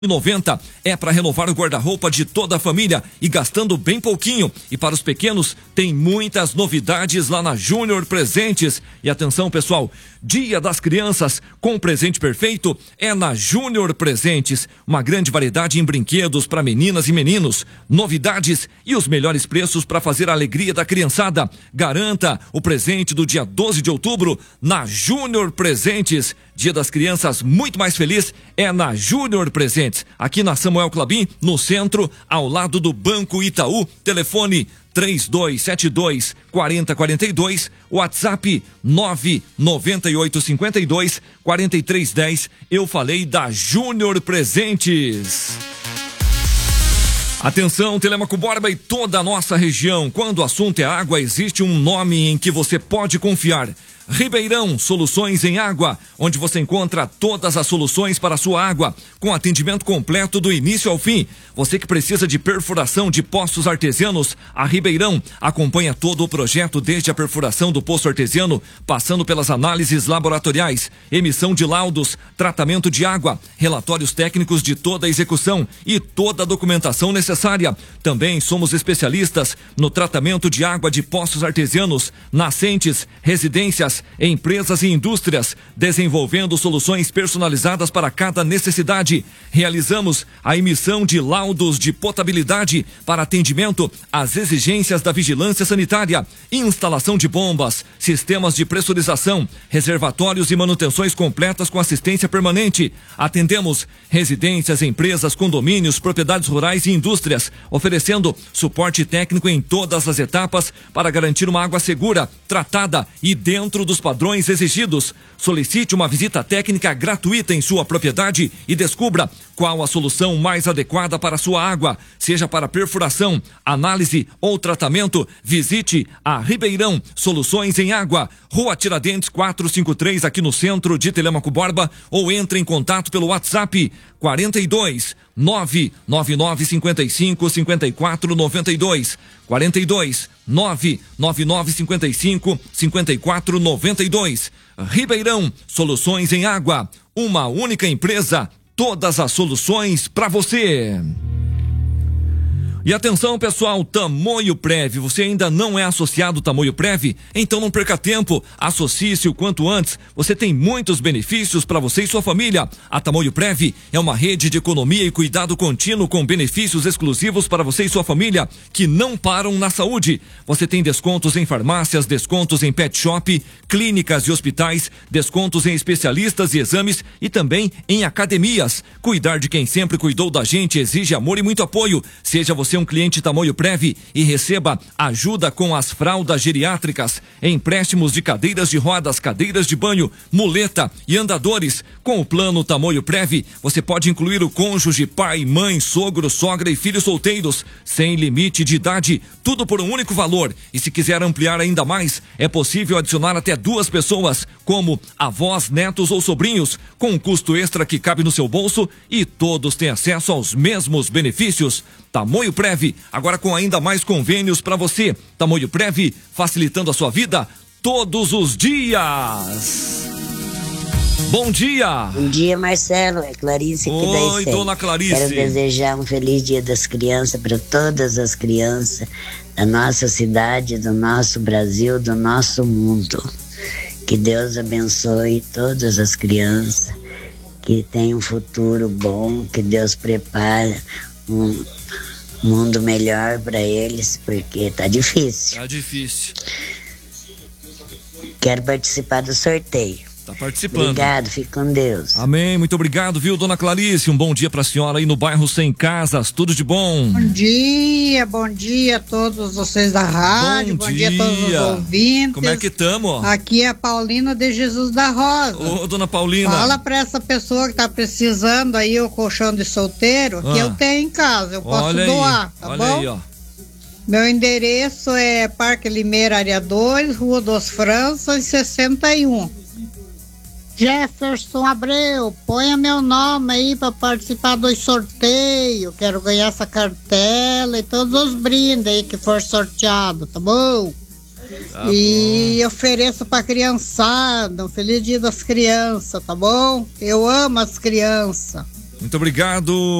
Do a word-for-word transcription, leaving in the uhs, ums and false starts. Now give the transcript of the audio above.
noventa é para renovar o guarda-roupa de toda a família e gastando bem pouquinho. E para os pequenos tem muitas novidades lá na Júnior Presentes. E atenção, pessoal, Dia das Crianças com presente perfeito é na Júnior Presentes. Uma grande variedade em brinquedos para meninas e meninos, novidades e os melhores preços para fazer a alegria da criançada. Garanta o presente do dia doze de outubro na Júnior Presentes. Dia das Crianças muito mais feliz é na Júnior Presentes, aqui na Samuel Clabin, no centro, ao lado do Banco Itaú. Telefone três dois sete dois, quatro zero quatro dois, WhatsApp nove nove oito cinco dois, quatro três um zero. Eu falei da Júnior Presentes. Atenção, Telêmaco Borba e toda a nossa região. Quando o assunto é água, existe um nome em que você pode confiar. Ribeirão Soluções em Água, onde você encontra todas as soluções para a sua água, com atendimento completo do início ao fim. Você que precisa de perfuração de poços artesianos, a Ribeirão acompanha todo o projeto, desde a perfuração do poço artesiano, passando pelas análises laboratoriais, emissão de laudos, tratamento de água, relatórios técnicos de toda a execução e toda a documentação necessária. Também somos especialistas no tratamento de água de poços artesianos, nascentes, residências, empresas e indústrias, desenvolvendo soluções personalizadas para cada necessidade. Realizamos a emissão de laudos de potabilidade para atendimento às exigências da vigilância sanitária, instalação de bombas, sistemas de pressurização, reservatórios e manutenções completas com assistência permanente. Atendemos residências, empresas, condomínios, propriedades rurais e indústrias, oferecendo suporte técnico em todas as etapas para garantir uma água segura, tratada e dentro dos padrões exigidos. Solicite uma visita técnica gratuita em sua propriedade e descubra qual a solução mais adequada para a sua água, seja para perfuração, análise ou tratamento. Visite a Ribeirão Soluções em Água, Rua Tiradentes quatrocentos e cinquenta e três, aqui no centro de Telêmaco Borba, ou entre em contato pelo WhatsApp quarenta e dois, nove nove nove cinco cinco, cinco quatro nove dois, quarenta e dois, nove nove nove cinco cinco, cinco quatro nove dois. Ribeirão Soluções em Água, uma única empresa, todas as soluções para você. E atenção, pessoal, Tamoio Prev, você ainda não é associado Tamoio Prev? Então não perca tempo, associe-se o quanto antes. Você tem muitos benefícios para você e sua família. A Tamoio Prev é uma rede de economia e cuidado contínuo com benefícios exclusivos para você e sua família que não param na saúde. Você tem descontos em farmácias, descontos em pet shop, clínicas e hospitais, descontos em especialistas e exames e também em academias. Cuidar de quem sempre cuidou da gente exige amor e muito apoio. Seja você um cliente Tamoio Prev e receba ajuda com as fraldas geriátricas, empréstimos de cadeiras de rodas, cadeiras de banho, muleta e andadores. Com o plano Tamoio Prev, você pode incluir o cônjuge, pai, mãe, sogro, sogra e filhos solteiros, sem limite de idade, tudo por um único valor. E se quiser ampliar ainda mais, é possível adicionar até duas pessoas, como avós, netos ou sobrinhos, com um custo extra que cabe no seu bolso e todos têm acesso aos mesmos benefícios. Tamoio Prev, agora com ainda mais convênios para você. Tamoio Prev, facilitando a sua vida todos os dias. Bom dia. Bom dia, Marcelo. É Clarice aqui da Oi, dona Clarice. Quero desejar um feliz Dia das Crianças para todas as crianças da nossa cidade, do nosso Brasil, do nosso mundo. Que Deus abençoe todas as crianças, que tenham um futuro bom, que Deus prepare um mundo melhor para eles, porque tá difícil. Tá difícil. Quero participar do sorteio. Tá participando. Obrigado, fique com Deus. Amém, muito obrigado, viu, dona Clarice? Um bom dia pra senhora aí no bairro Sem Casas, tudo de bom? Bom dia, bom dia a todos vocês da rádio, bom, bom dia. dia a todos os ouvintes. Como é que tamo? Aqui é a Paulina de Jesus da Rosa. Ô, dona Paulina. Fala pra essa pessoa que tá precisando aí o colchão de solteiro, ah. que eu tenho em casa, eu posso olha doar, aí, tá olha bom? Aí, ó. Meu endereço é Parque Limeira, área dois, Rua dos Franças, sessenta e um. Jefferson Abreu, ponha meu nome aí para participar dos sorteios. Quero ganhar essa cartela e todos os brindes aí que for sorteado, tá bom? Tá e bom. Ofereço pra criançada um feliz dia das crianças, tá bom? Eu amo as crianças. Muito obrigado.